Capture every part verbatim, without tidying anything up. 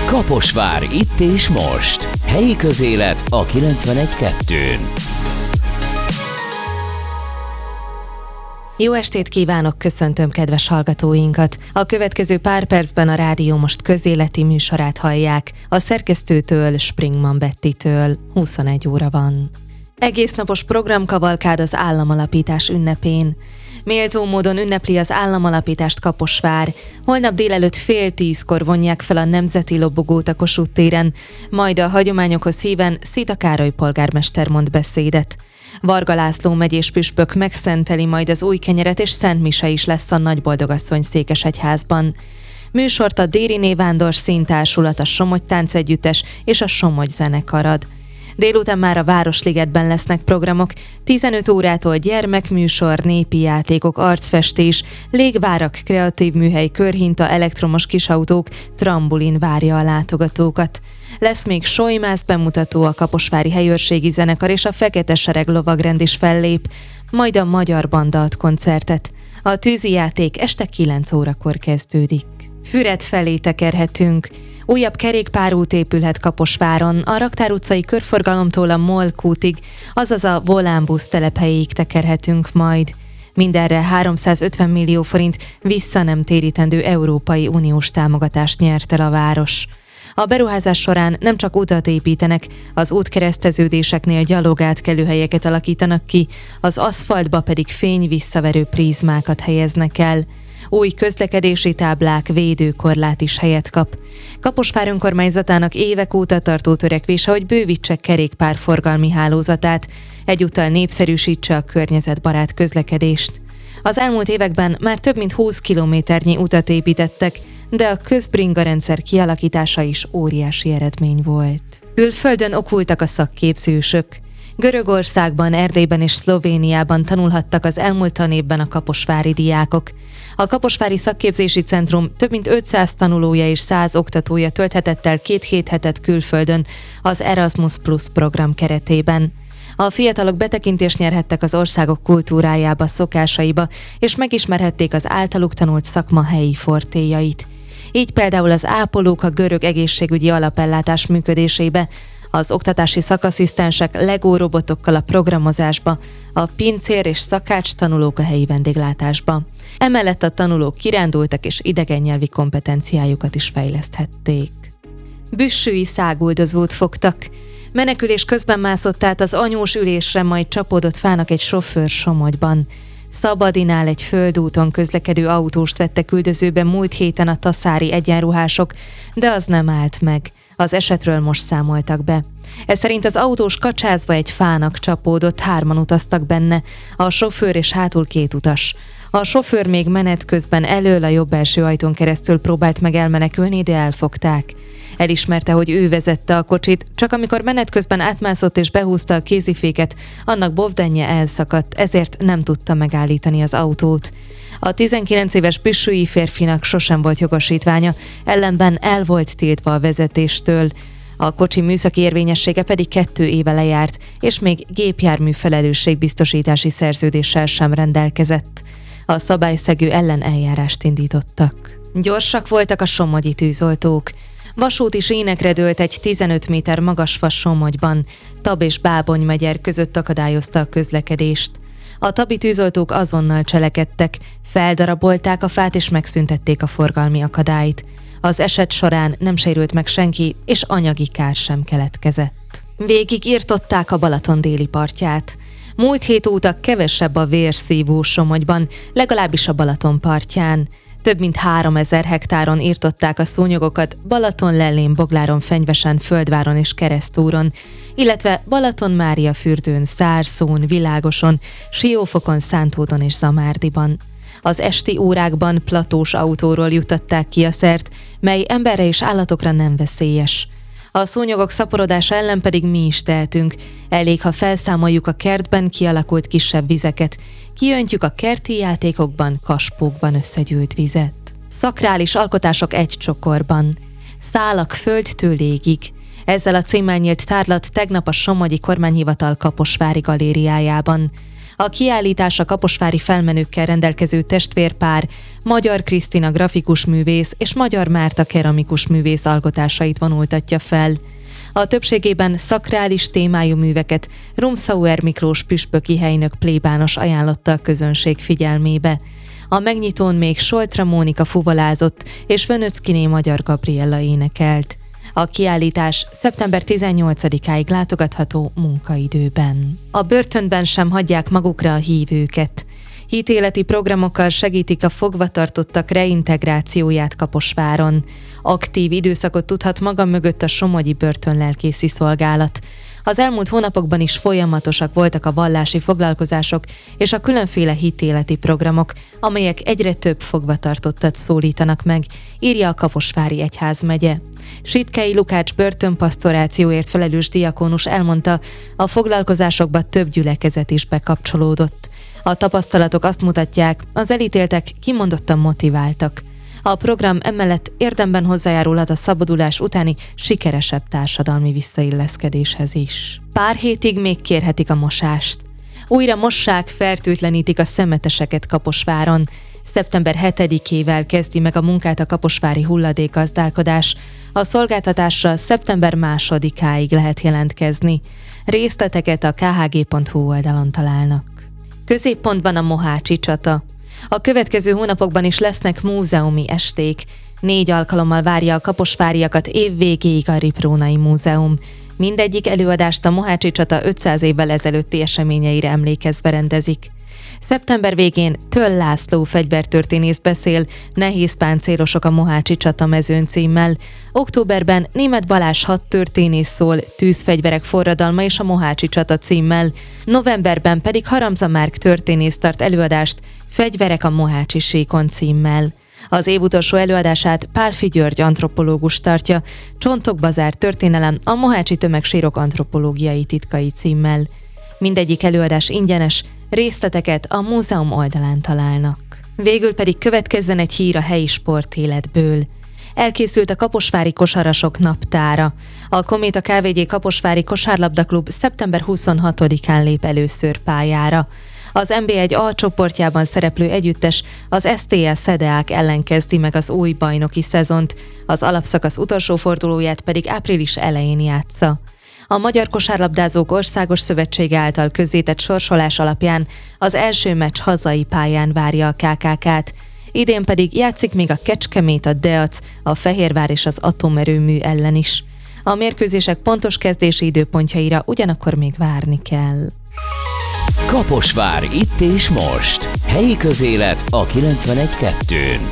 Kaposvár itt és most. Helyi közélet a kilencvenegy kettőn. Jó estét kívánok, köszöntöm kedves hallgatóinkat! A következő pár percben a Rádió Most közéleti műsorát hallják. A szerkesztőtől, Springman Bettitől. huszonegy óra van. Egésznapos programkavalkád az államalapítás ünnepén. Méltó módon ünnepli az államalapítást Kaposvár. Holnap délelőtt fél tízkor vonják fel a Nemzeti Lobogót a Kossuth téren, majd a hagyományokhoz híven Szita Károly polgármester mond beszédet. Varga László megyés püspök megszenteli majd az új kenyeret, és Szent Mise is lesz a Nagyboldogasszony Székesegyházban. Műsort a Dériné Vándor Színtársulat, a Somogy Táncegyüttes és a Somogy zenekar ad. Délután már a Városligetben lesznek programok, tizenöt órától gyermekműsor, népi játékok, arcfestés, légvárak, kreatív műhely, körhinta, elektromos kisautók, trambulin várja a látogatókat. Lesz még solymász bemutató, a Kaposvári Helyőrségi Zenekar és a Fekete Sereg lovagrend is fellép, majd a Magyar Banda ad koncertet. A tűzijáték este kilenc órakor kezdődik. Füred felé tekerhetünk. Újabb kerékpárút épülhet Kaposváron, a Raktár utcai körforgalomtól a MOL kútig, azaz a Volánbusz telephelyéig tekerhetünk majd. Mindenre háromszázötven millió forint vissza nem térítendő Európai Uniós támogatást nyert el a város. A beruházás során nem csak utat építenek, az útkereszteződéseknél gyalogátkelőhelyeket alakítanak ki, az aszfaltba pedig fény-visszaverő prizmákat helyeznek el. Új közlekedési táblák, védőkorlát is helyet kap. Kaposvár önkormányzatának évek óta tartó törekvése, hogy bővítse kerékpárforgalmi hálózatát, egyúttal népszerűsítse a környezetbarát közlekedést. Az elmúlt években már több mint húsz kilométernyi utat építettek, de a közbringarendszer kialakítása is óriási eredmény volt. Külföldön okultak a szakképzősök. Görögországban, Erdélyben és Szlovéniában tanulhattak az elmúlt tanévben a kaposvári diákok. A Kaposvári Szakképzési Centrum több mint ötszáz tanulója és száz oktatója tölthetett el két héthetet külföldön az Erasmus Plus program keretében. A fiatalok betekintést nyerhettek az országok kultúrájába, szokásaiba, és megismerhették az általuk tanult szakma helyi fortéjait. Így például az ápolók a görög egészségügyi alapellátás működésébe, az oktatási szakasszisztensek Lego robotokkal a programozásba, a pincér és szakács tanulók a helyi vendéglátásba. Emellett a tanulók kirándultak és idegen nyelvi kompetenciájukat is fejleszthették. Büssői száguldozót fogtak. Menekülés közben mászott át az anyós ülésre, majd csapódott fának egy sofőr Somogyban. Szabadinál egy földúton közlekedő autóst vettek üldözőbe múlt héten a taszári egyenruhások, de az nem állt meg. Az esetről most számoltak be. Ez szerint az autós kacsázva egy fának csapódott, hárman utaztak benne, a sofőr és hátul két utas. A sofőr még menet közben elől a jobb első ajtón keresztül próbált meg elmenekülni, de elfogták. Elismerte, hogy ő vezette a kocsit, csak amikor menet közben átmászott és behúzta a kéziféket, annak bovdenje elszakadt, ezért nem tudta megállítani az autót. A tizenkilenc éves büssői férfinak sosem volt jogosítványa, ellenben el volt tiltva a vezetéstől. A kocsi műszaki érvényessége pedig kettő éve lejárt, és még gépjármű felelősségbiztosítási szerződéssel sem rendelkezett. A szabályszegő ellen eljárást indítottak. Gyorsak voltak a somogyi tűzoltók. Vasúti sínekre dőlt egy tizenöt méter magas fa Somogyban. Tab és Bábony megyer között akadályozta a közlekedést. A tabi tűzoltók azonnal cselekedtek, feldarabolták a fát és megszüntették a forgalmi akadályt. Az eset során nem sérült meg senki, és anyagi kár sem keletkezett. Végig írtották a Balaton déli partját. Múlt hét óta kevesebb a vérszívó Somogyban, legalábbis a Balaton partján. Több mint háromezer hektáron írtották a szúnyogokat Balaton, Lellén, Bogláron, Fenyvesen, Földváron és Keresztúron, illetve Balaton Máriafürdőn, Szárszón, Világoson, Siófokon, Szántódon és Zamárdiban. Az esti órákban platós autóról juttatták ki a szert, mely emberre és állatokra nem veszélyes. A szúnyogok szaporodása ellen pedig mi is tehetünk. Elég, ha felszámoljuk a kertben kialakult kisebb vizeket. Kiöntjük a kerti játékokban, kaspókban összegyűlt vizet. Szakrális alkotások egy csokorban. Szálak földtől légig. Ezzel a címmel nyílt tárlat tegnap a Somogyi Kormányhivatal Kaposvári galériájában. A kiállítás a kaposvári felmenőkkel rendelkező testvérpár, Magyar Krisztina grafikus művész és Magyar Márta keramikus művész alkotásait vonultatja fel. A többségében szakrális témájú műveket Rumszauer Miklós püspöki helynök plébános ajánlotta a közönség figyelmébe. A megnyitón még Soltra Mónika fuvolázott és Vönöckiné Magyar Gabriella énekelt. A kiállítás szeptember tizennyolcadikáig látogatható munkaidőben. A börtönben sem hagyják magukra a hívőket. Hitéleti programokkal segítik a fogvatartottak reintegrációját Kaposváron. Aktív időszakot tudhat maga mögött a Somogyi Börtönlelkészi Szolgálat. Az elmúlt hónapokban is folyamatosak voltak a vallási foglalkozások és a különféle hitéleti programok, amelyek egyre több fogvatartottat szólítanak meg, írja a Kaposvári Egyházmegye. Sitkei Lukács börtönpasztorációért felelős diakónus elmondta, a foglalkozásokba több gyülekezet is bekapcsolódott. A tapasztalatok azt mutatják, az elítéltek kimondottan motiváltak. A program emellett érdemben hozzájárulhat a szabadulás utáni sikeresebb társadalmi visszailleszkedéshez is. Pár hétig még kérhetik a mosást. Újra mossák, fertőtlenítik a szemeteseket Kaposváron. szeptember hetedikével kezdi meg a munkát a kaposvári hulladékgazdálkodás. A szolgáltatásra szeptember másodikáig lehet jelentkezni. Részleteket a k h g pont h u oldalon találnak. Középpontban a mohácsi csata. A következő hónapokban is lesznek múzeumi esték. Négy alkalommal várja a kaposváriakat évvégéig a Riprónai Múzeum. Mindegyik előadást a mohácsi csata ötszáz évvel ezelőtti eseményeire emlékezve rendezik. Szeptember végén Töll László fegyvertörténész beszél Nehéz páncélosok a mohácsi csata mezőn címmel. Októberben Németh Balázs hadtörténész szól Tűzfegyverek forradalma és a mohácsi csata címmel. Novemberben pedig Haramza Márk történész tart előadást Fegyverek a mohácsi síkon címmel. Az év utolsó előadását Pálffy György antropológus tartja, Csontokba zárt történelem a mohácsi tömegsírok antropológiai titkai címmel. Mindegyik előadás ingyenes, részleteket a múzeum oldalán találnak. Végül pedig következzen egy hír a helyi sportéletből. Elkészült a kaposvári kosarasok naptára. A Kométa ká vé gé Kaposvári Kosárlabdaklub szeptember huszonhatodikán lép először pályára. Az en bé egy A csoportjában szereplő együttes az es té el Szedeák ellen kezdi meg az új bajnoki szezont, az alapszakasz utolsó fordulóját pedig április elején játsza. A Magyar Kosárlabdázók Országos Szövetsége által közzétett sorsolás alapján az első meccs hazai pályán várja a ká ká ká-t, idén pedig játszik még a Kecskemét, a Deac, a Fehérvár és az Atomerőmű ellen is. A mérkőzések pontos kezdési időpontjaira ugyanakkor még várni kell. Kaposvár itt és most. Helyi közélet a kilencvenegy kettőn.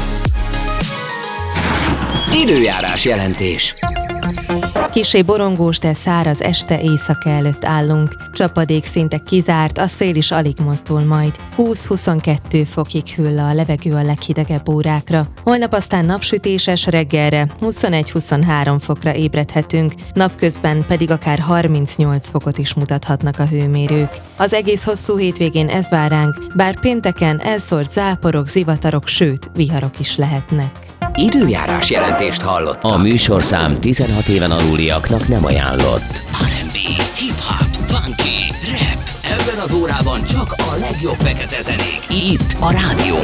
Időjárás jelentés. Kissé borongós, de száraz este éjszaka előtt állunk. Csapadék szinte kizárt, a szél is alig mozdul majd. húsz-huszonkettő fokig hűl a levegő a leghidegebb órákra. Holnap aztán napsütéses, reggelre huszonegy-huszonhárom fokra ébredhetünk, napközben pedig akár harmincnyolc fokot is mutathatnak a hőmérők. Az egész hosszú hétvégén ez vár ránk, bár pénteken elszórt záporok, zivatarok, sőt, viharok is lehetnek. Időjárás jelentést hallott. A műsorszám tizenhat éven aluliaknak nem ajánlott. er end bé, hip-hop, funky, rap. Ebben az órában csak a legjobb fekete zenék. Itt a Rádió